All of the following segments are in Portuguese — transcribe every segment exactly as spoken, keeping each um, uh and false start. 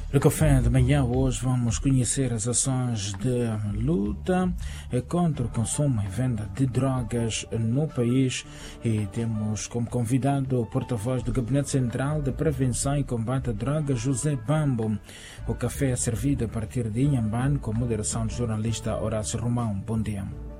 No café de manhã hoje vamos conhecer as ações de luta contra o consumo e venda de drogas no país e temos como convidado o porta-voz do Gabinete Central de Prevenção e Combate a Drogas, José Bambo. O café é servido a partir de Inhambane com moderação do jornalista Horácio Romão. Bom dia.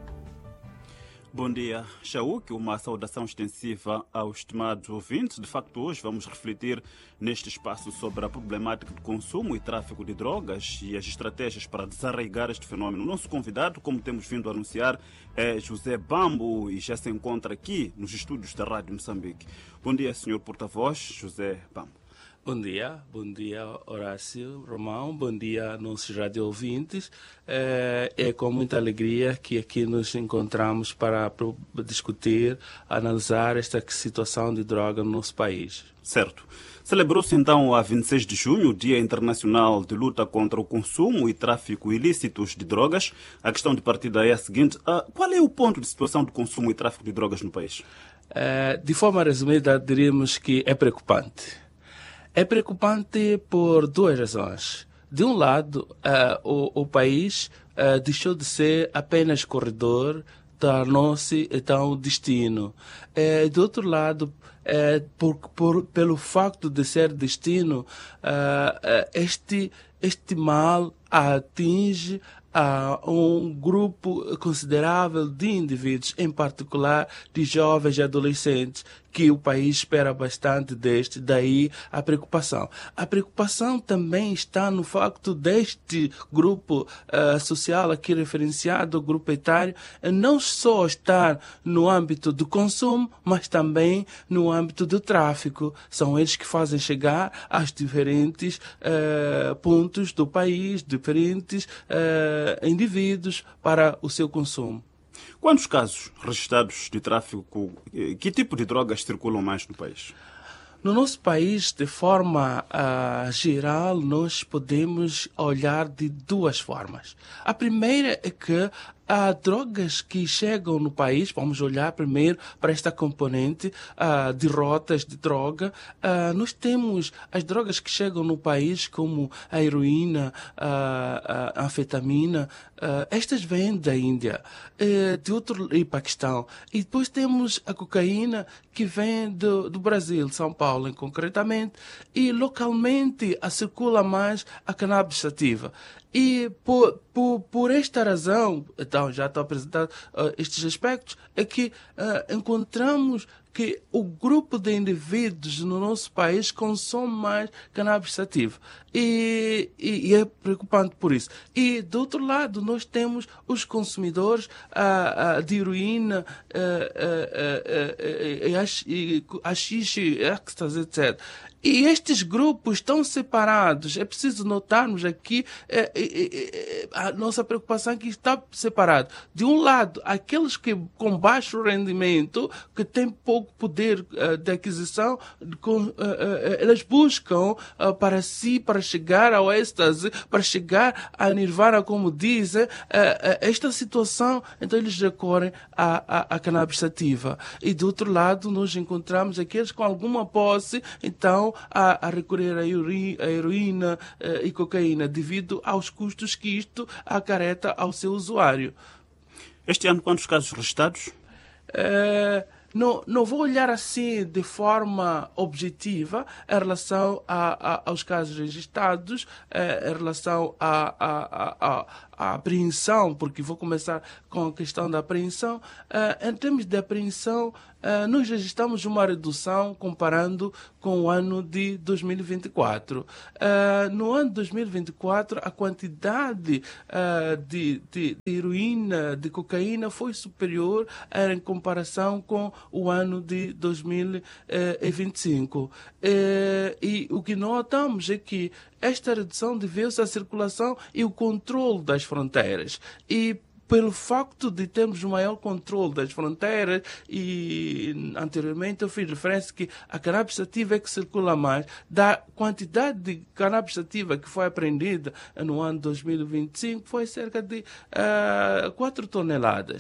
Bom dia, Shauk. Uma saudação extensiva aos estimados ouvintes. De facto, hoje vamos refletir neste espaço sobre a problemática do consumo e tráfico de drogas e as estratégias para desarraigar este fenômeno. O nosso convidado, como temos vindo a anunciar, é José Bambo e já se encontra aqui nos estúdios da Rádio Moçambique. Bom dia, senhor porta-voz, José Bambo. Bom dia, bom dia Horácio Romão, bom dia nossos rádio ouvintes. É, é com muita alegria que aqui nos encontramos para discutir, analisar esta situação de droga no nosso país. Certo. Celebrou-se então a vinte e seis de junho o Dia Internacional de Luta contra o Consumo e Tráfico Ilícitos de Drogas. A questão de partida é a seguinte: uh, qual é o ponto de situação do consumo e tráfico de drogas no país? É, de forma resumida, diríamos que é preocupante. É preocupante por duas razões. De um lado, uh, o, o país uh, deixou de ser apenas corredor, tornou-se então destino. Uh, do outro lado, uh, por, por, pelo facto de ser destino, uh, uh, este, este mal atinge a um grupo considerável de indivíduos, em particular de jovens e adolescentes, que o país espera bastante deste, daí a preocupação. A preocupação também está no facto deste grupo uh, social aqui referenciado, o grupo etário, não só estar no âmbito do consumo, mas também no âmbito do tráfico. São eles que fazem chegar aos diferentes uh, pontos do país, diferentes uh, indivíduos para o seu consumo. Quantos casos registrados de tráfico, que tipo de drogas circulam mais no país? No nosso país, de forma uh, geral, nós podemos olhar de duas formas. A primeira é que há drogas que chegam no país, vamos olhar primeiro para esta componente uh, de rotas de droga. Uh, nós temos as drogas que chegam no país, como a heroína, uh, a anfetamina, uh, estas vêm da Índia, uh, de outro, e Paquistão. E depois temos a cocaína que vem do, do Brasil, São Paulo, concretamente, e localmente a circula mais a cannabis sativa. E por, por, por esta razão, então já estou apresentando uh, estes aspectos, é que uh, encontramos que o grupo de indivíduos no nosso país consome mais cannabis sativa. E, e, e é preocupante por isso. E, do outro lado, nós temos os consumidores uh, uh, de heroína, uh, uh, uh, uh, haxixe, êxtase, etcétera. E estes grupos estão separados. É preciso notarmos aqui é, é, é, a nossa preocupação é que está separado. De um lado, aqueles que com baixo rendimento, que têm pouco poder uh, de aquisição, com, uh, uh, elas buscam uh, para si, para chegar ao êxtase, para chegar à nirvana, como dizem, uh, uh, esta situação, então eles recorrem à, à, à cannabis sativa. E do outro lado, nós encontramos aqueles com alguma posse, então, A, a recorrer à heroína, a heroína uh, e cocaína, devido aos custos que isto acarreta ao seu usuário. Este ano, quantos casos registrados? Uh, não, não vou olhar assim de forma objetiva em relação a, a, aos casos registrados, uh, em relação à a, a, a, a apreensão, porque vou começar com a questão da apreensão. Uh, em termos de apreensão, Uh, nós registramos uma redução comparando com o ano de dois mil e vinte e quatro. Uh, no ano de dois mil e vinte e quatro, a quantidade uh, de, de, de heroína, de cocaína, foi superior uh, em comparação com o ano de dois mil e vinte e cinco. Uh, e o que notamos é que esta redução deveu-se à circulação e o controle das fronteiras. E pelo facto de termos um maior controle das fronteiras, e anteriormente eu fiz referência que a cannabis sativa é que circula mais, da quantidade de cannabis sativa que foi apreendida no ano dois mil e vinte e cinco foi cerca de uh, quatro toneladas.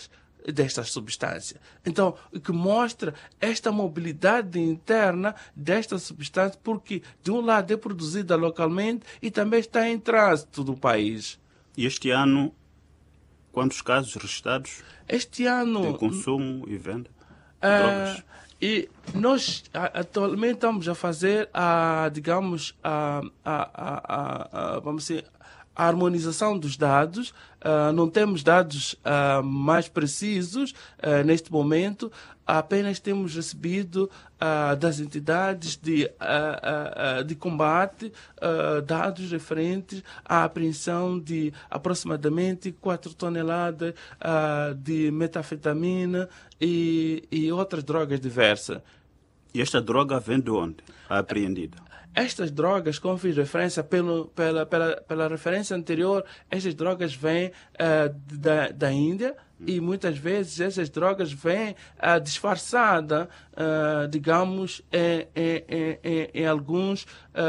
destas substâncias. Então, o que mostra esta mobilidade interna desta substância, porque de um lado é produzida localmente e também está em trânsito do país. E este ano, quantos casos registrados Este ano... de consumo e venda de Uh, drogas? E nós a, atualmente estamos a fazer a, digamos, a, a, a, a, vamos dizer, a harmonização dos dados. Uh, não temos dados uh, mais precisos uh, neste momento, apenas temos recebido uh, das entidades de, uh, uh, de combate uh, dados referentes à apreensão de aproximadamente quatro toneladas uh, de metanfetamina e, e outras drogas diversas. E esta droga vem de onde? A apreendida? Estas drogas, como fiz referência pelo, pela, pela, pela referência anterior, estas drogas vêm uh, da, da Índia e muitas vezes essas drogas vêm uh, disfarçadas, uh, digamos, em, em, em, em alguns...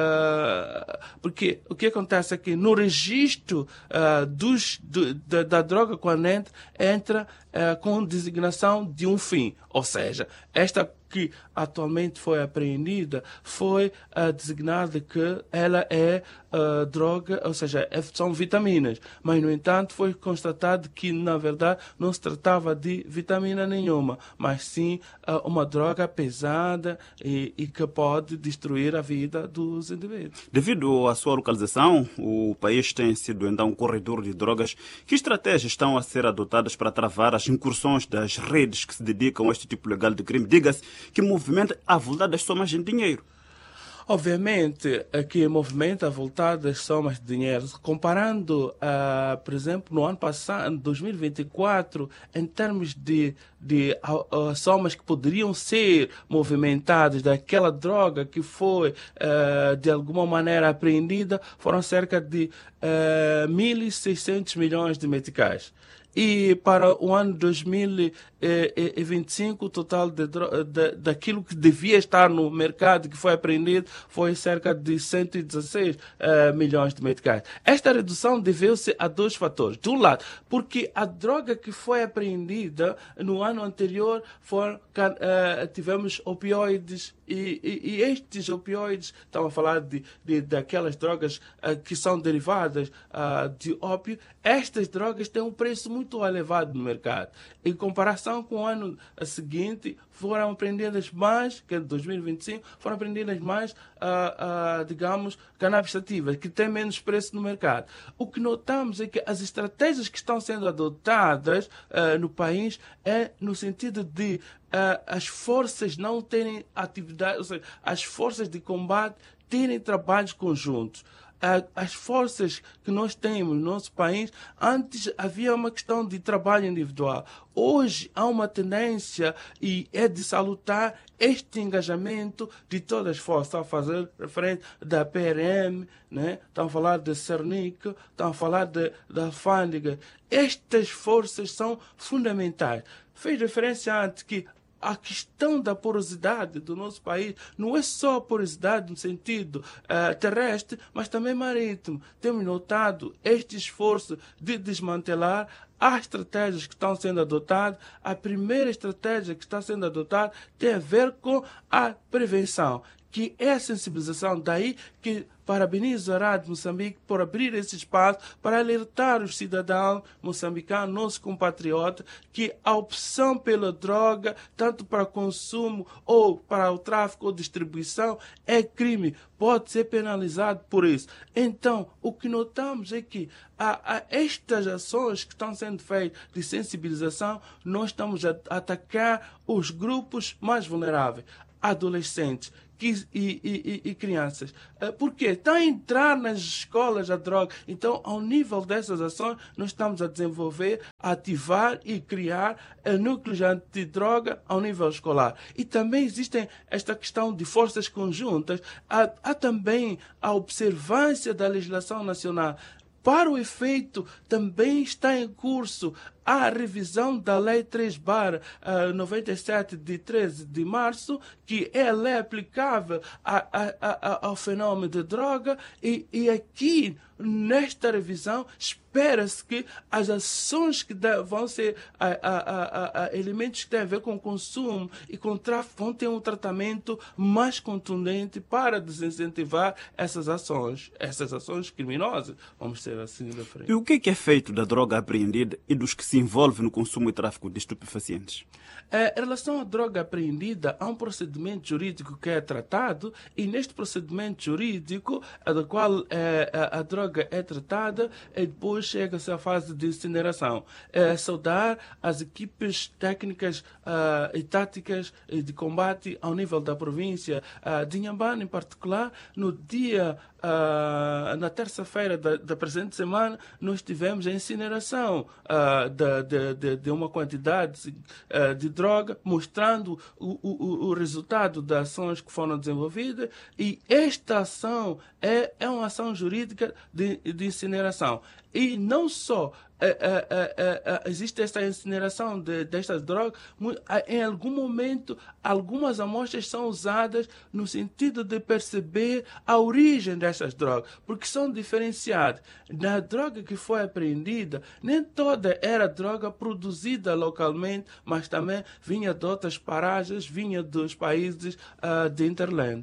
Uh, porque o que acontece é que no registro uh, dos, do, da, da droga, quando entra, entra uh, com designação de um fim. Ou seja, esta que atualmente foi apreendida foi uh, designada que ela é uh, droga, ou seja, são vitaminas. Mas, no entanto, foi constatado que, na verdade, não se tratava de vitamina nenhuma, mas sim uh, uma droga pesada e, e que pode destruir a vida dos indivíduos. Devido à sua localização, o país tem sido então um corredor de drogas. Que estratégias estão a ser adotadas para travar as incursões das redes que se dedicam a este tipo legal de crime? Diga-se que movimenta avultadas somas de dinheiro. Obviamente, aqui movimenta avultadas somas de dinheiro. Comparando, uh, por exemplo, no ano passado, dois mil e vinte e quatro, em termos de, de uh, uh, somas que poderiam ser movimentadas daquela droga que foi, uh, de alguma maneira, apreendida, foram cerca de uh, mil e seiscentos milhões de meticais. E para o ano dois mil e vinte e cinco, o total de, de, daquilo que devia estar no mercado, que foi apreendido, foi cerca de cento e dezesseis uh, milhões de meticais. Esta redução deveu-se a dois fatores. De um lado, porque a droga que foi apreendida no ano anterior, foi, uh, tivemos opioides, e, e, e estes opioides, estamos a falar de, de, daquelas drogas uh, que são derivadas uh, de ópio, estas drogas têm um preço muito elevado no mercado. Em comparação com o ano seguinte, foram apreendidas mais, que é de dois mil e vinte e cinco, foram apreendidas mais, uh, uh, digamos, cannabis sativas, que têm menos preço no mercado. O que notamos é que as estratégias que estão sendo adotadas uh, no país é no sentido de uh, as forças não terem atividade, ou seja, as forças de combate terem trabalhos conjuntos. As forças que nós temos no nosso país, antes havia uma questão de trabalho individual. Hoje há uma tendência, e é de salutar, este engajamento de todas as forças. Estão a fazer referência da P R M, né? Estão a falar da Cernic, estão a falar de, da Alfândega. Estas forças são fundamentais. Fez referência antes que a questão da porosidade do nosso país não é só porosidade no sentido uh, terrestre, mas também marítimo. Temos notado este esforço de desmantelar. Há estratégias que estão sendo adotadas. A primeira estratégia que está sendo adotada tem a ver com a prevenção, que é a sensibilização. Daí que parabenizo a Rádio Moçambique por abrir esse espaço para alertar os cidadãos moçambicanos, nossos compatriotas, que a opção pela droga, tanto para consumo ou para o tráfico ou distribuição, é crime, pode ser penalizado por isso. Então, o que notamos é que a, a estas ações que estão sendo feitas de sensibilização, nós estamos a atacar os grupos mais vulneráveis, adolescentes, E, e, e, e crianças. Por quê? Está a entrar nas escolas a droga. Então, ao nível dessas ações, nós estamos a desenvolver, a ativar e criar núcleos antidroga ao nível escolar. E também existem esta questão de forças conjuntas. Há, há também a observância da legislação nacional. Para o efeito, também está em curso a revisão da Lei três barra noventa e sete de treze de março, que ela é aplicável a, a, a, ao fenômeno de droga, e, e aqui, nesta revisão, espera-se que as ações que vão ser a, a, a, a elementos que têm a ver com consumo e com tráfico vão ter um tratamento mais contundente para desincentivar essas ações, essas ações criminosas, vamos ser assim da frente. E o que é feito da droga apreendida e dos que se envolvem no consumo e tráfico de estupefacientes? É, em relação à droga apreendida, há um procedimento jurídico que é tratado, e neste procedimento jurídico, do qual é, a, a droga é tratada, e depois chega-se à fase de incineração. É saudar as equipes técnicas uh, e táticas de combate ao nível da província uh, de Inhambane, em particular, no dia Uh, na terça-feira da, da presente semana, nós tivemos a incineração uh, de, de, de, de uma quantidade uh, de droga, mostrando o, o, o resultado das ações que foram desenvolvidas, e esta ação é, é uma ação jurídica de, de incineração. E não só é, é, é, é, existe essa incineração de, destas drogas, em algum momento, algumas amostras são usadas no sentido de perceber a origem destas drogas, porque são diferenciadas. Na droga que foi apreendida, nem toda era droga produzida localmente, mas também vinha de outras paragens, vinha dos países uh, de Interland.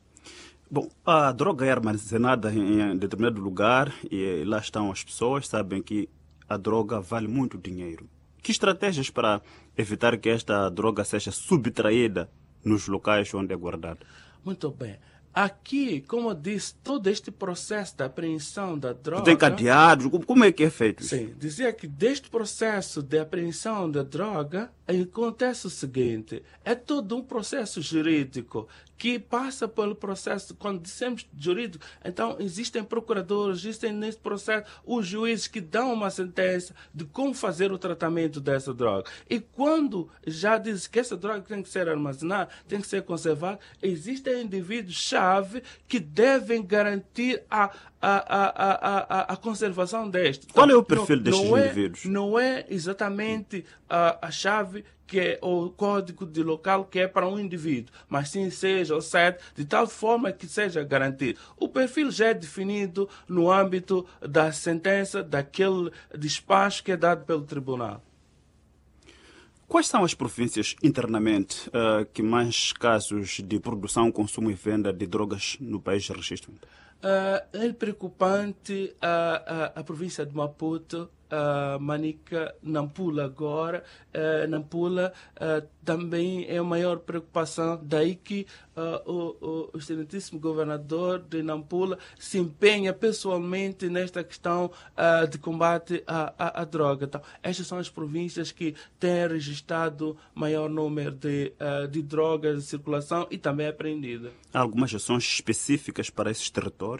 Bom, a droga é armazenada em determinado lugar e lá estão as pessoas, sabem que a droga vale muito dinheiro. Que estratégias para evitar que esta droga seja subtraída nos locais onde é guardada? Muito bem. Aqui, como eu disse, todo este processo de apreensão da droga... Tem cadeados? Como é que é feito isso? Sim, dizia que deste processo de apreensão da droga acontece o seguinte: é todo um processo jurídico que passa pelo processo. Quando dissemos jurídico, então existem procuradores, existem nesse processo os juízes que dão uma sentença de como fazer o tratamento dessa droga. E quando já diz que essa droga tem que ser armazenada, tem que ser conservada, existem indivíduos-chave que devem garantir a, a, a, a, a, a conservação deste. Qual é o perfil não, destes não é, indivíduos? Não é exatamente a, a chave que é o código de local que é para um indivíduo, mas sim seja o sete, de tal forma que seja garantido. O perfil já é definido no âmbito da sentença, daquele despacho que é dado pelo tribunal. Quais são as províncias internamente uh, que mais casos de produção, consumo e venda de drogas no país registram? Uh, é preocupante a, a, a província de Maputo, uh, Manica, Nampula agora. Uh, Nampula uh, também é a maior preocupação, daí que uh, o, o, o excelentíssimo governador de Nampula se empenha pessoalmente nesta questão uh, de combate à, à, à droga. Então, estas são as províncias que têm registrado maior número de, uh, de drogas de circulação e também apreendida. Há algumas ações específicas para esses territórios?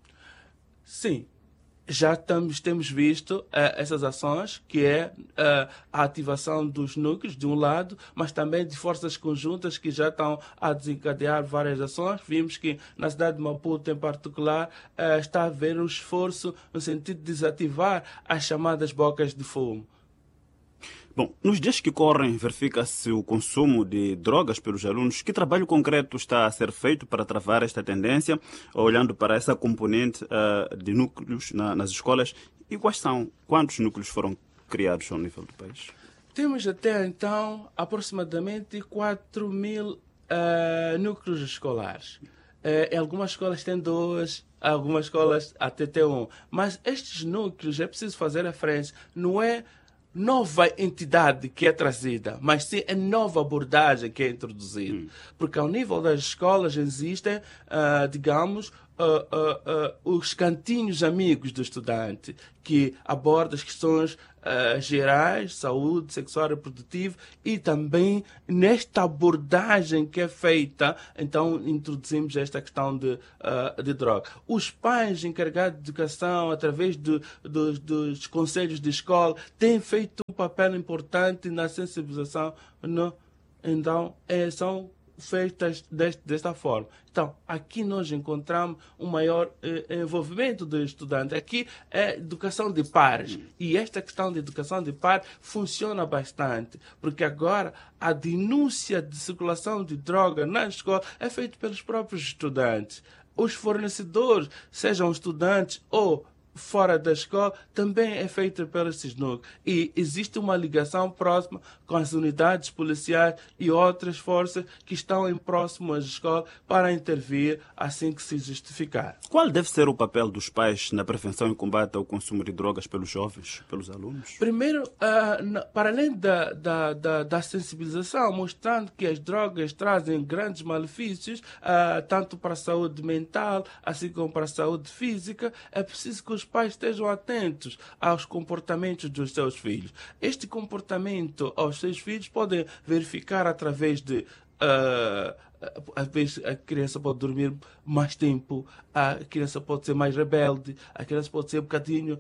Sim. Já estamos, temos visto uh, essas ações, que é uh, a ativação dos núcleos, de um lado, mas também de forças conjuntas que já estão a desencadear várias ações. Vimos que na cidade de Maputo, em particular, uh, está a haver um esforço no sentido de desativar as chamadas bocas de fumo. Bom, nos dias que correm, verifica-se o consumo de drogas pelos alunos. Que trabalho concreto está a ser feito para travar esta tendência, olhando para essa componente uh, de núcleos na, nas escolas? E quais são, quantos núcleos foram criados ao nível do país? Temos até então aproximadamente quatro mil uh, núcleos escolares. Uh, algumas escolas têm dois, algumas escolas até têm um. Mas estes núcleos, é preciso fazer referência, não é nova entidade que é trazida, mas sim a nova abordagem que é introduzida. Hum. Porque ao nível das escolas existem, uh, digamos, uh, uh, uh, os cantinhos amigos do estudante, que abordam as questões uh, gerais, saúde, sexual e reprodutiva, e também nesta abordagem que é feita, então introduzimos esta questão de, uh, de droga. Os pais encarregados de educação, através de, de, dos conselhos de escola, têm feito um papel importante na sensibilização. No, então, é, são feitas deste, desta forma. Então, aqui nós encontramos um maior eh, envolvimento do estudante. Aqui é educação de pares. E esta questão de educação de pares funciona bastante, porque agora a denúncia de circulação de droga na escola é feita pelos próprios estudantes. Os fornecedores, sejam estudantes ou fora da escola, também é feita pelo SISNUC. E existe uma ligação próxima com as unidades policiais e outras forças que estão em próximas escolas para intervir assim que se justificar. Qual deve ser o papel dos pais na prevenção e combate ao consumo de drogas pelos jovens, pelos alunos? Primeiro, uh, para além da, da, da, da sensibilização, mostrando que as drogas trazem grandes malefícios, uh, tanto para a saúde mental, assim como para a saúde física, é preciso que os pais estejam atentos aos comportamentos dos seus filhos. Este comportamento aos seus filhos podem verificar através de uh, às vezes a criança pode dormir mais tempo, a criança pode ser mais rebelde, a criança pode ser um bocadinho uh,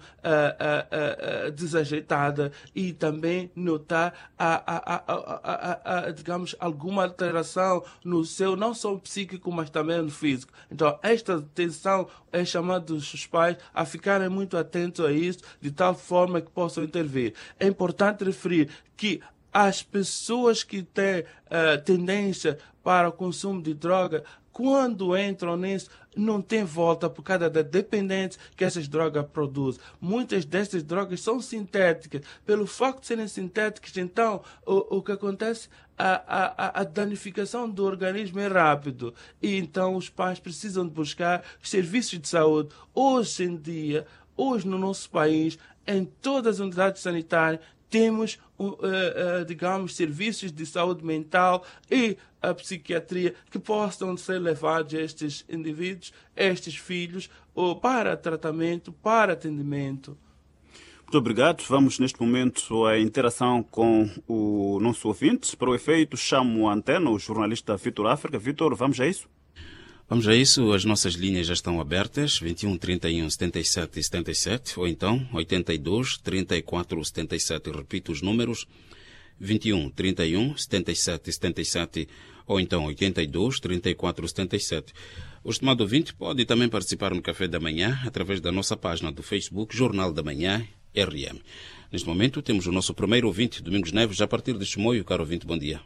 uh, uh, uh, desajeitada e também notar a, a, a, a, a, a, digamos, alguma alteração no seu, não só psíquico, mas também no físico. Então, esta atenção é chamada os pais a ficarem muito atentos a isso, de tal forma que possam intervir. É importante referir que as pessoas que têm uh, tendência para o consumo de droga, quando entram nisso, não tem volta por causa da dependência que essas drogas produzem. Muitas dessas drogas são sintéticas. Pelo facto de serem sintéticas, então, o, o que acontece, a, a, a danificação do organismo é rápido. E então os pais precisam de buscar os serviços de saúde. Hoje em dia, hoje no nosso país, em todas as unidades sanitárias, temos, uh, uh, digamos, serviços de saúde mental e a psiquiatria que possam ser levados a estes indivíduos, a estes filhos, ou para tratamento, para atendimento. Muito obrigado. Vamos, neste momento, à interação com o nosso ouvinte. Para o efeito, chamo a antena o jornalista Vitor África. Vitor, vamos a isso? Vamos a isso, as nossas linhas já estão abertas, vinte e um, trinta e um, setenta e sete, setenta e sete, ou então oitenta e dois, trinta e quatro, setenta e sete, repito os números, vinte e um, trinta e um, setenta e sete, setenta e sete, ou então oitenta e dois, trinta e quatro, setenta e sete. O estimado ouvinte pode também participar no Café da Manhã através da nossa página do Facebook, Jornal da Manhã, R M. Neste momento temos o nosso primeiro ouvinte, Domingos Neves, a partir de Chimoio. Caro ouvinte, bom dia.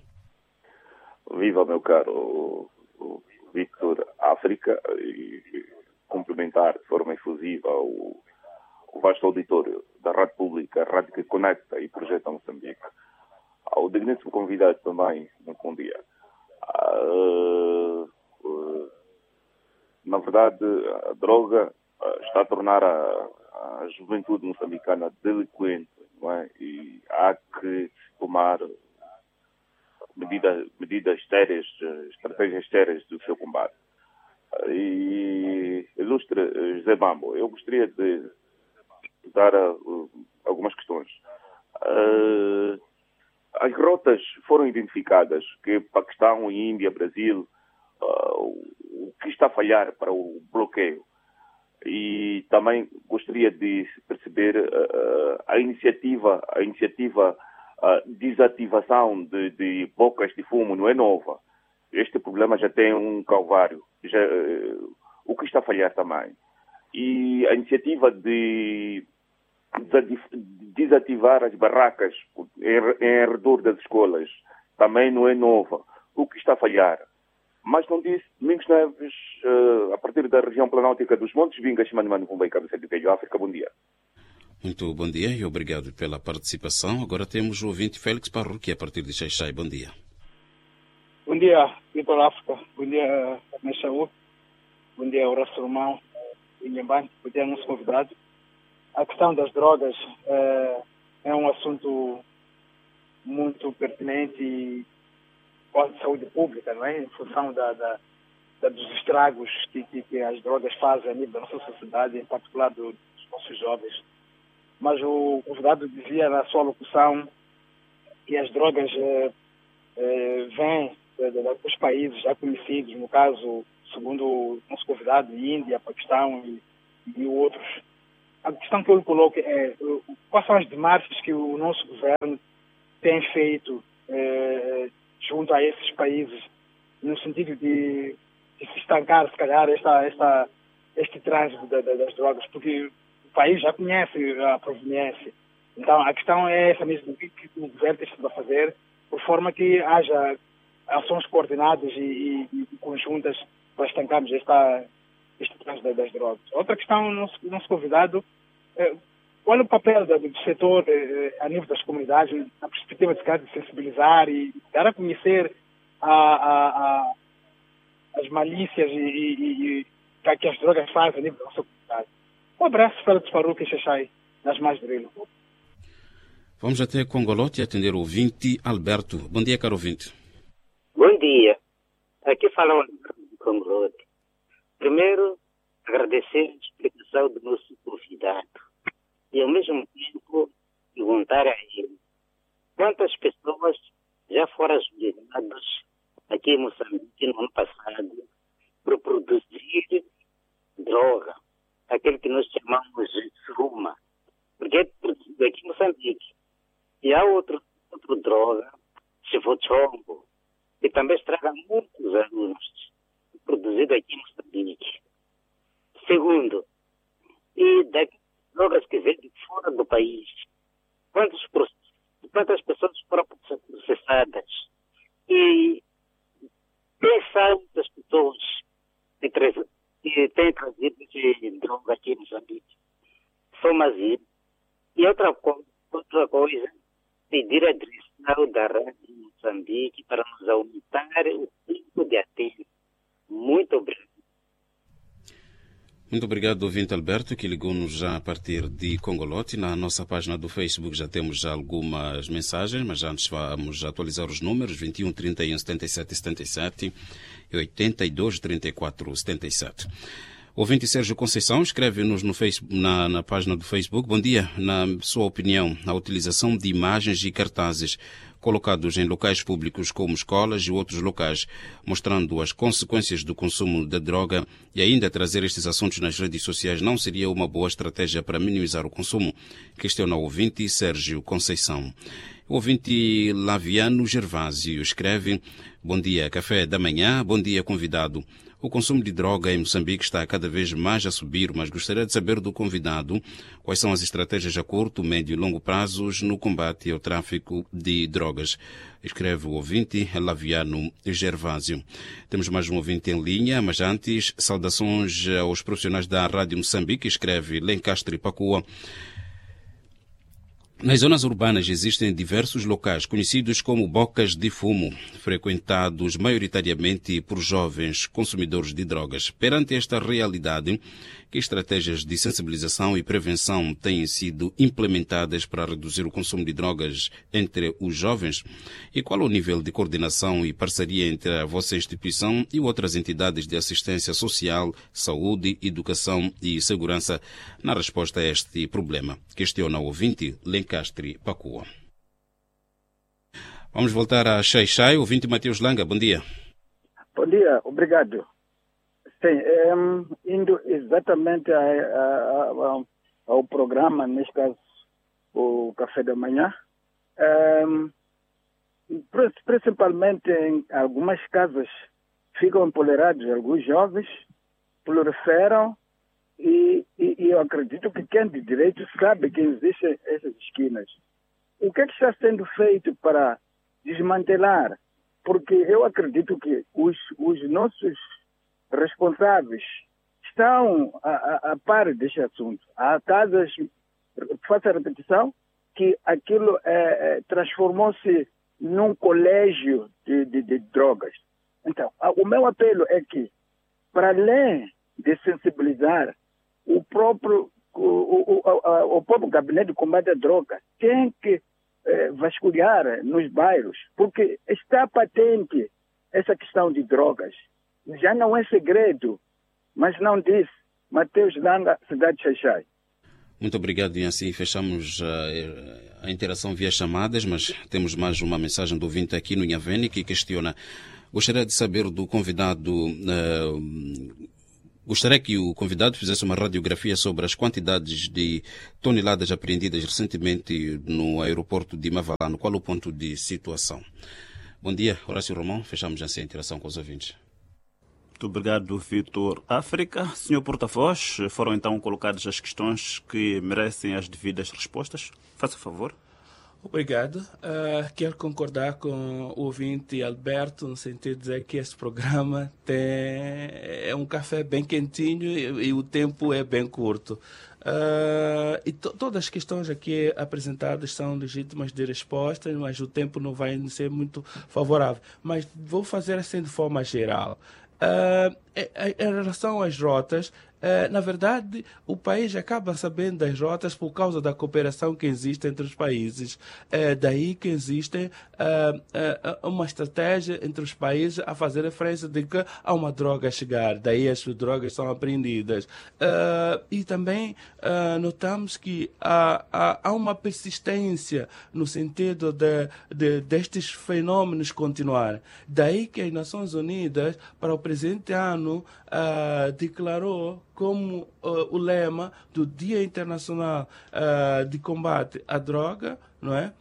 Viva, meu caro Vitor África, e complementar de forma efusiva o, o vasto auditório da Rádio Pública, Rádio que Conecta e Projeta Moçambique. Ao digníssimo convidado também, muito bom dia. Uh, uh, na verdade, a droga uh, está a tornar a, a juventude moçambicana delinquente, não é? E há que tomar medidas, medidas sérias, estratégias sérias do seu combate. E, ilustre José Bambo, eu gostaria de dar uh, algumas questões. Uh, as rotas foram identificadas, que Paquistão, Índia, Brasil, uh, o que está a falhar para o bloqueio. E também gostaria de perceber uh, a iniciativa, a iniciativa a desativação de, de bocas de fumo não é nova. Este problema já tem um calvário. Já, uh, o que está a falhar também. E a iniciativa de desativar as barracas em, em redor das escolas também não é nova. O que está a falhar. Mas não disse, Domingos Neves, uh, a partir da região planáltica dos Montes Vingas, Mano Cumbem, cabeça de Telho, África, bom dia. Muito bom dia e obrigado pela participação. Agora temos o ouvinte Félix Parruque a partir de Xaixai. Bom dia. Bom dia, Vitor África. Bom dia, Mexaú. Bom dia, Horácio Romão. Bom dia, nosso convidado. A questão das drogas é, é um assunto muito pertinente e de saúde pública, não é? Em função da, da, da, dos estragos que, que, que as drogas fazem a nível da nossa sociedade, em particular do, dos nossos jovens. Mas o convidado dizia na sua locução que as drogas é, é, vêm dos países já conhecidos, no caso, segundo o nosso convidado, Índia, Paquistão e, e outros. A questão que eu lhe coloco é quais são as demarches que o nosso governo tem feito é, junto a esses países no sentido de, de se estancar, se calhar, esta, esta, este trânsito da, da, das drogas, porque o país já conhece a proveniência. Então, a questão é essa mesmo, o que o governo está a fazer, por forma que haja ações coordenadas e, e, e conjuntas para estancarmos esta, este trânsito das drogas. Outra questão, o nosso, nosso convidado, é, qual é o papel do, do setor é, a nível das comunidades, na perspectiva de, de sensibilizar e dar a conhecer a, a, a, as malícias e, e, e que as drogas fazem a nível da nossa comunidade. Um abraço para o Faruque e Xaxai, nas mais drilo. Vamos até Congolote atender o ouvinte Alberto. Bom dia, caro ouvinte. Bom dia. Aqui fala o Alberto de Congolote. Primeiro, agradecer a explicação do nosso convidado e, ao mesmo tempo, perguntar a ele quantas pessoas já foram julgadas aqui em Moçambique no ano passado por produzir droga, aquele que nós chamamos de suruma, porque é produzido aqui em Moçambique. E há outro, outra droga, chivochombo, que também estraga muitos alunos, produzido aqui em Moçambique. Segundo, e das drogas que vêm de fora do país, quantos, quantas pessoas foram processadas? E quem sabe das pessoas que, que têm trazido de droga aqui em Moçambique? Só mais isso. E outra, outra coisa, pedir a direção da Rádio Moçambique para nos aumentar o tempo de atendimento. Muito obrigado. Muito obrigado, ouvinte Alberto, que ligou-nos já a partir de Congolote. Na nossa página do Facebook já temos já algumas mensagens, mas antes vamos atualizar os números: vinte e um, trinta e um, setenta e sete, setenta e sete e oitenta e dois, trinta e quatro, setenta e sete. O ouvinte Sérgio Conceição escreve-nos no Facebook, na, na página do Facebook. Bom dia. Na sua opinião, a utilização de imagens e cartazes colocados em locais públicos como escolas e outros locais, mostrando as consequências do consumo da droga e ainda trazer estes assuntos nas redes sociais não seria uma boa estratégia para minimizar o consumo? Questiona o ouvinte Sérgio Conceição. O ouvinte Laviano Gervásio escreve: bom dia, café da manhã, bom dia, convidado. O consumo de droga em Moçambique está cada vez mais a subir, mas gostaria de saber do convidado quais são as estratégias a curto, médio e longo prazos no combate ao tráfico de drogas. Escreve o ouvinte Laviano Gervásio. Temos mais um ouvinte em linha, mas antes, saudações aos profissionais da Rádio Moçambique, escreve Lencastre Pacua. Nas zonas urbanas existem diversos locais conhecidos como bocas de fumo, frequentados maioritariamente por jovens consumidores de drogas. Perante esta realidade, que estratégias de sensibilização e prevenção têm sido implementadas para reduzir o consumo de drogas entre os jovens? E qual o nível de coordenação e parceria entre a vossa instituição e outras entidades de assistência social, saúde, educação e segurança na resposta a este problema? Questiona o ouvinte Lencastre Pacua. Vamos voltar a Xai-Xai. Ouvinte Mateus Langa, bom dia. Bom dia, obrigado. Sim, um, indo exatamente a, a, a, ao programa, neste caso o Café da Manhã, um, principalmente em algumas casas ficam empolerados alguns jovens, proliferam e, e, e eu acredito que quem de direito sabe que existem essas esquinas. O que é que está sendo feito para desmantelar? Porque eu acredito que os, os nossos responsáveis estão a, a, a par deste assunto. Há casas, faço a repetição, que aquilo é, é, transformou-se num colégio de, de, de drogas. Então, a, o meu apelo é que, para além de sensibilizar, o próprio, o, o, o, o próprio gabinete de combate à droga tem que é, vasculhar nos bairros, porque está patente essa questão de drogas. Já não é segredo, mas não disse. Mateus Langa, cidade de Xai-Xai. Muito obrigado, e assim fechamos a, a interação via chamadas, mas temos mais uma mensagem do ouvinte aqui no Inhavene que questiona. Gostaria de saber do convidado, uh, gostaria que o convidado fizesse uma radiografia sobre as quantidades de toneladas apreendidas recentemente no aeroporto de Mavalano. Qual o ponto de situação? Bom dia, Horácio Romão. Fechamos assim a interação com os ouvintes. Muito obrigado, Vitor África. Senhor porta-voz, foram então colocadas as questões que merecem as devidas respostas. Faça favor. Obrigado. Uh, quero concordar com o ouvinte Alberto, no sentido de dizer que este programa tem, é um café bem quentinho e, e o tempo é bem curto. Uh, e to, todas as questões aqui apresentadas são legítimas de resposta, mas o tempo não vai ser muito favorável. Mas vou fazer assim de forma geral. Uh, em, em relação às rotas, uh, na verdade, o país acaba sabendo das rotas por causa da cooperação que existe entre os países. Uh, daí que existe uh, uh, uma estratégia entre os países a fazer referência de que há uma droga a chegar. Daí as drogas são apreendidas. Uh, e também uh, notamos que há, há, há uma persistência no sentido de, de, destes fenômenos continuar. Daí que as Nações Unidas, para o presente ano, uh, declarou como uh, o lema do Dia Internacional uh, de Combate à Droga, não é?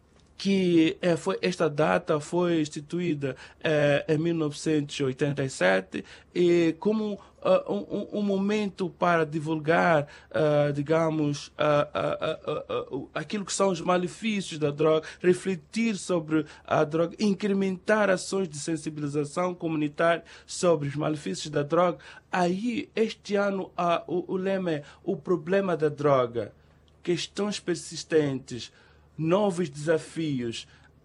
que eh, foi, esta data foi instituída eh, em mil novecentos e oitenta e sete e como uh, um, um momento para divulgar, uh, digamos, uh, uh, uh, uh, uh, aquilo que são os malefícios da droga, refletir sobre a droga, incrementar ações de sensibilização comunitária sobre os malefícios da droga. Aí, este ano, uh, o, o lema é o problema da droga, questões persistentes, novos desafios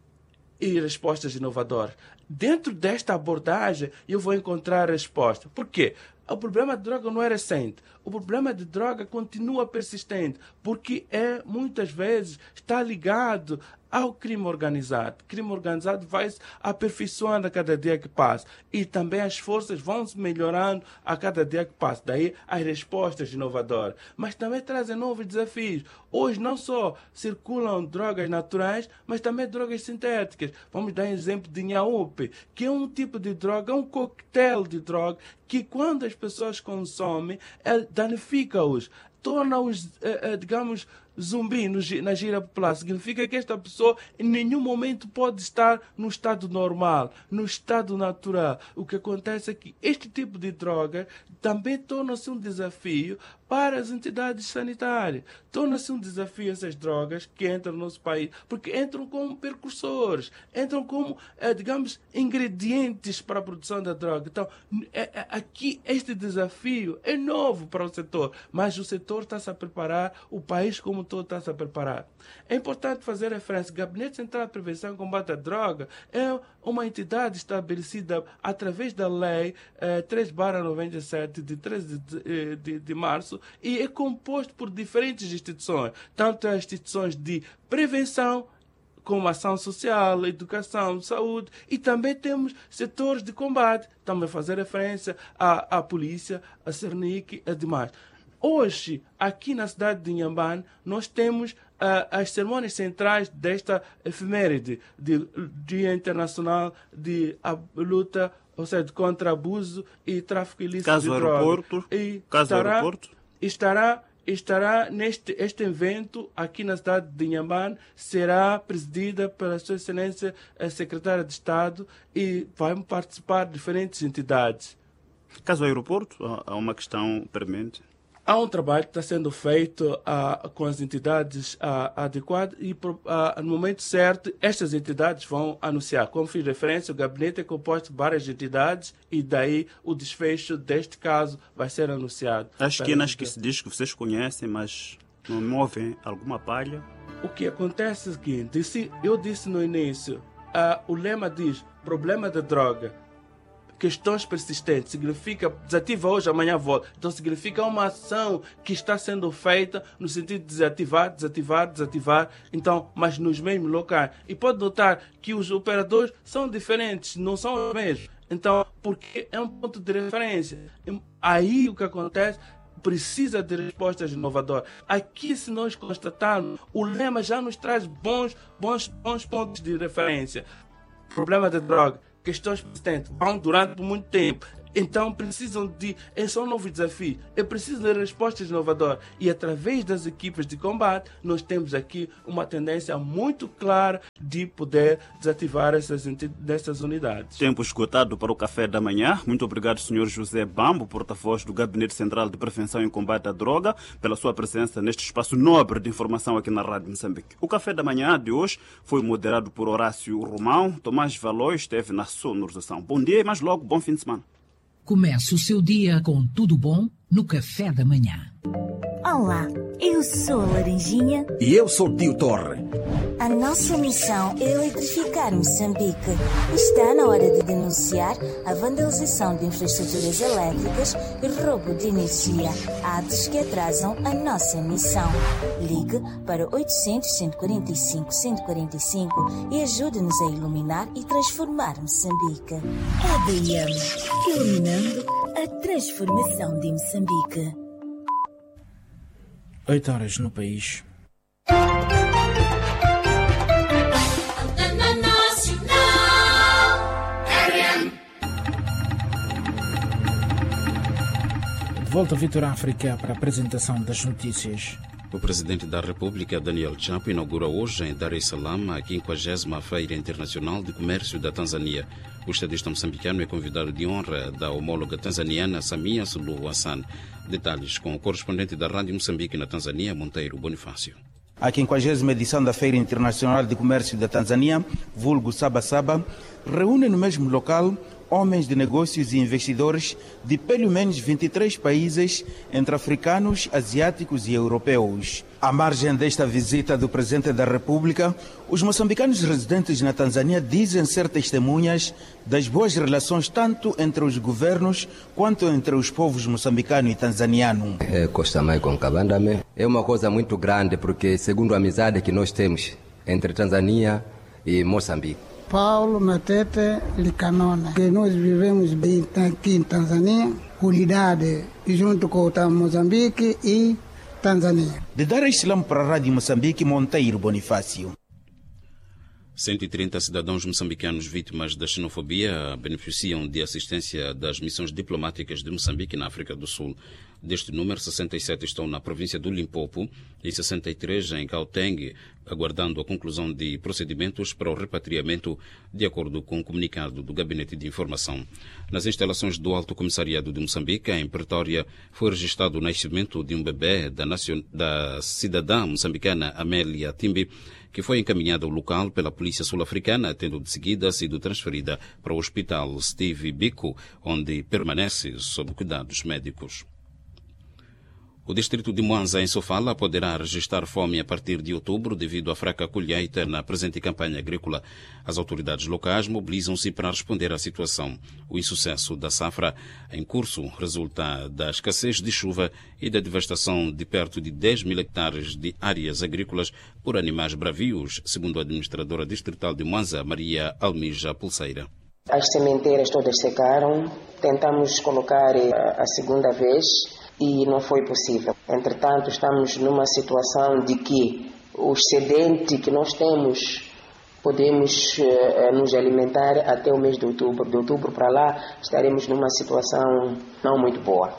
e respostas inovadoras. Dentro desta abordagem, eu vou encontrar a resposta. Por quê? O problema de droga não é recente. O problema de droga continua persistente, porque é, muitas vezes, está ligado ao crime organizado. O crime organizado vai se aperfeiçoando a cada dia que passa. E também as forças vão se melhorando a cada dia que passa. Daí as respostas inovadoras. Mas também trazem novos desafios. Hoje não só circulam drogas naturais, mas também drogas sintéticas. Vamos dar um exemplo de Nhaúpe, que é um tipo de droga, um coquetel de droga, que quando as pessoas consomem, danifica-os, torna-os, digamos, zumbi no, na gíria popular. Significa que esta pessoa em nenhum momento pode estar no estado normal, no estado natural. O que acontece é que este tipo de droga também torna-se um desafio para as entidades sanitárias. Torna-se um desafio essas drogas que entram no nosso país, porque entram como precursores, entram como, eh, digamos, ingredientes para a produção da droga. Então, é, é, aqui este desafio é novo para o setor, mas o setor está-se a preparar, o país como todo está-se a preparar. É importante fazer referência. O Gabinete Central de Prevenção e Combate à Droga é uma entidade estabelecida através da Lei eh, três barra noventa e sete, de treze de, de, de março, e é composto por diferentes instituições, tanto as instituições de prevenção, como ação social, educação, saúde, e também temos setores de combate, também fazer referência à, à polícia, à Cernic e demais. Hoje, aqui na cidade de Inhambane, nós temos uh, as cerimônias centrais desta efeméride, de Dia Internacional de a, luta, ou seja, contra abuso e tráfico ilícito caso de drogas. Aeroporto, E caso estará, aeroporto. Estará, estará neste este evento, aqui na cidade de Inhambane, será presidida pela Sua Excelência a Secretária de Estado e vai participar de diferentes entidades. Caso aeroporto, há uma questão premente. Há um trabalho que está sendo feito uh, com as entidades uh, adequadas e, uh, no momento certo, estas entidades vão anunciar. Como fiz referência, o gabinete é composto de várias entidades e daí o desfecho deste caso vai ser anunciado. As esquinas que se diz que vocês conhecem, mas não movem alguma palha. O que acontece é o seguinte, disse, eu disse no início, uh, o lema diz, problema da droga, questões persistentes, significa desativa hoje, amanhã volta. Então significa uma ação que está sendo feita no sentido de desativar, desativar, desativar, então, mas nos mesmos locais. E pode notar que os operadores são diferentes, não são os mesmos. Então, porque é um ponto de referência. Aí o que acontece, precisa de respostas inovadoras. Aqui, se nós constatarmos, o lema já nos traz bons, bons, bons pontos de referência. Problema da droga, questões persistentes, vão durante muito tempo. Então precisam de, esse é um novo desafio, é preciso de respostas inovadoras e através das equipes de combate nós temos aqui uma tendência muito clara de poder desativar essas, essas unidades. Tempo esgotado para o café da manhã. Muito obrigado, senhor José Bambo, porta-voz do Gabinete Central de Prevenção e Combate à Droga, pela sua presença neste espaço nobre de informação aqui na Rádio Moçambique. O café da manhã de hoje foi moderado por Horácio Romão. Tomás Valói esteve na sonorização. Bom dia e mais logo, bom fim de semana. Comece o seu dia com tudo bom no café da manhã. Olá, eu sou a Laranjinha. E eu sou o Tio Torre. A nossa missão é eletrificar Moçambique. Está na hora de denunciar a vandalização de infraestruturas elétricas e roubo de energia, atos que atrasam a nossa missão. Ligue para oitocentos, cento e quarenta e cinco, cento e quarenta e cinco e ajude-nos a iluminar e transformar Moçambique. A D M, iluminando a transformação de Moçambique. Oito horas no país. De volta a Vitor África para a apresentação das notícias. O presidente da República, Daniel Chapo, inaugura hoje em Dar es Salaam a quinquagésima Feira Internacional de Comércio da Tanzânia. O estadista moçambicano é convidado de honra da homóloga tanzaniana Samia Suluhu Hassan. Detalhes com o correspondente da Rádio Moçambique na Tanzânia, Monteiro Bonifácio. A quinquagésima edição da Feira Internacional de Comércio da Tanzânia, vulgo Saba Saba, reúne no mesmo local homens de negócios e investidores de pelo menos vinte e três países, entre africanos, asiáticos e europeus. À margem desta visita do Presidente da República, os moçambicanos residentes na Tanzânia dizem ser testemunhas das boas relações tanto entre os governos quanto entre os povos moçambicano e tanzaniano. É, Costa Maicon Kabandame é uma coisa muito grande, porque segundo a amizade que nós temos entre Tanzânia e Moçambique. Paulo Matete Licanona, que nós vivemos bem aqui em Tanzânia, unidade junto com Moçambique e Tanzânia. De Dar es Salaam para a Rádio Moçambique, Monteiro Bonifácio. cento e trinta cidadãos moçambicanos vítimas da xenofobia beneficiam de assistência das missões diplomáticas de Moçambique na África do Sul. Deste número, sessenta e sete estão na província do Limpopo e sessenta e três em Gauteng, aguardando a conclusão de procedimentos para o repatriamento, de acordo com o comunicado do Gabinete de Informação. Nas instalações do Alto Comissariado de Moçambique, em Pretória, foi registrado o nascimento de um bebê da, nacion... da cidadã moçambicana Amélia Timbi, que foi encaminhada ao local pela polícia sul-africana, tendo de seguida sido transferida para o hospital Steve Biko, onde permanece sob cuidados médicos. O distrito de Mwanza, em Sofala, poderá registrar fome a partir de outubro devido à fraca colheita na presente campanha agrícola. As autoridades locais mobilizam-se para responder à situação. O insucesso da safra em curso resulta da escassez de chuva e da devastação de perto de dez mil hectares de áreas agrícolas por animais bravios, segundo a administradora distrital de Mwanza, Maria Almija Pulseira. As sementeiras todas secaram, tentamos colocar a segunda vez e não foi possível. Entretanto, estamos numa situação de que o excedente que nós temos, podemos uh, nos alimentar até o mês de outubro. De outubro para lá, estaremos numa situação não muito boa.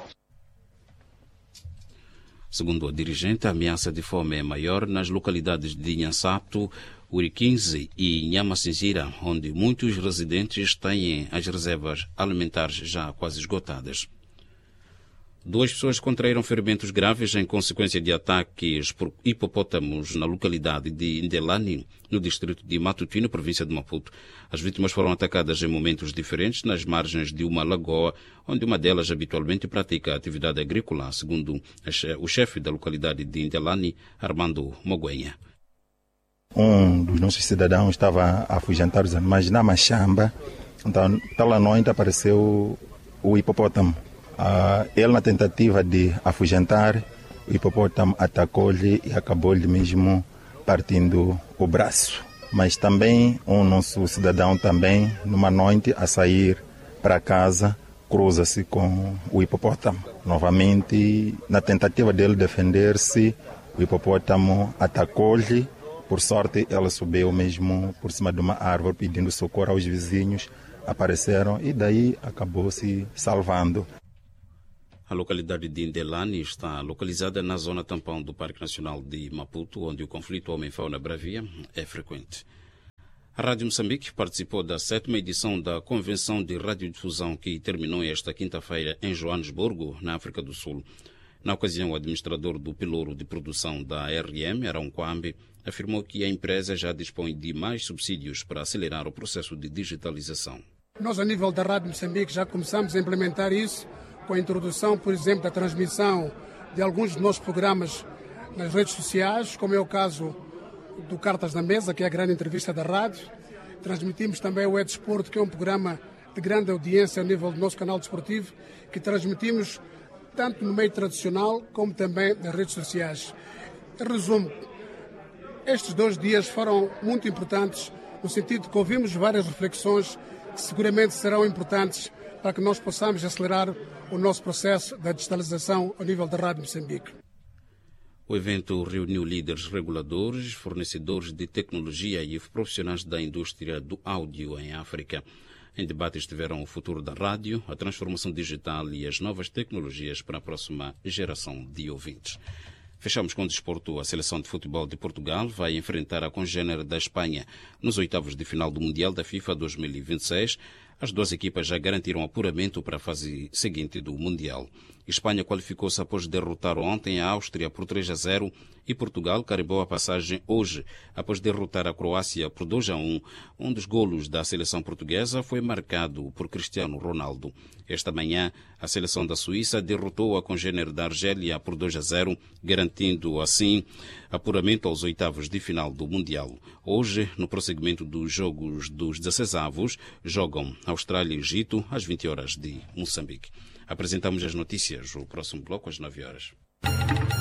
Segundo a dirigente, a ameaça de fome é maior nas localidades de Nhansato, Uriquinze e Nhamacinzira, onde muitos residentes têm as reservas alimentares já quase esgotadas. Duas pessoas contraíram ferimentos graves em consequência de ataques por hipopótamos na localidade de Ndelani, no distrito de Matutino, província de Maputo. As vítimas foram atacadas em momentos diferentes nas margens de uma lagoa, onde uma delas habitualmente pratica atividade agrícola, segundo o chefe da localidade de Ndelani, Armando Moguenha. Um dos nossos cidadãos estava a afugentar os animais na machamba, então, tal noite apareceu o hipopótamo. Uh, ele, na tentativa de afugentar, o hipopótamo atacou-lhe e acabou-lhe mesmo partindo o braço. Mas também um nosso cidadão também, numa noite, a sair para casa, cruza-se com o hipopótamo. Novamente, na tentativa dele defender-se, o hipopótamo atacou-lhe. Por sorte, ela subiu mesmo por cima de uma árvore pedindo socorro aos vizinhos apareceram e daí acabou se salvando. A localidade de Indelani está localizada na zona tampão do Parque Nacional de Maputo, onde o conflito homem-fauna bravia é frequente. A Rádio Moçambique participou da sétima edição da Convenção de Radiodifusão que terminou esta quinta-feira em Joanesburgo, na África do Sul. Na ocasião, o administrador do Pelouro de Produção da R M, Arão Kwambe, afirmou que a empresa já dispõe de mais subsídios para acelerar o processo de digitalização. Nós, a nível da Rádio Moçambique, já começamos a implementar isso com a introdução, por exemplo, da transmissão de alguns dos nossos programas nas redes sociais, como é o caso do Cartas na Mesa, que é a grande entrevista da rádio. Transmitimos também o E-Desporto, que é um programa de grande audiência ao nível do nosso canal desportivo, que transmitimos tanto no meio tradicional como também nas redes sociais. Em resumo, estes dois dias foram muito importantes, no sentido de que ouvimos várias reflexões que seguramente serão importantes para que nós possamos acelerar o nosso processo da digitalização ao nível da Rádio Moçambique. O evento reuniu líderes reguladores, fornecedores de tecnologia e profissionais da indústria do áudio em África. Em debate estiveram o futuro da rádio, a transformação digital e as novas tecnologias para a próxima geração de ouvintes. Fechamos com o desporto. A seleção de futebol de Portugal vai enfrentar a congênere da Espanha nos oitavos de final do Mundial da FIFA dois mil e vinte e seis. As duas equipas já garantiram apuramento para a fase seguinte do Mundial. Espanha qualificou-se após derrotar ontem a Áustria por três a zero e Portugal carimbou a passagem hoje após derrotar a Croácia por dois a um. Um dos golos da seleção portuguesa foi marcado por Cristiano Ronaldo. Esta manhã, a seleção da Suíça derrotou a congênere da Argélia por dois a zero, garantindo assim apuramento aos oitavos de final do Mundial. Hoje, no prosseguimento dos jogos dos dezesseis, jogam Austrália e Egito às vinte horas de Moçambique. Apresentamos as notícias, o próximo bloco às nove horas.